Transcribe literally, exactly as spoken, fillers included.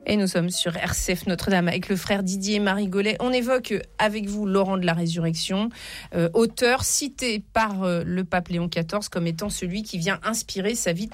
Et nous sommes sur R C F Notre-Dame avec le frère Didier et Marie Gollet. On évoque avec vous Laurent de la Résurrection, euh, auteur cité par euh, le pape Léon quatorze comme étant celui qui vient inspirer sa vie de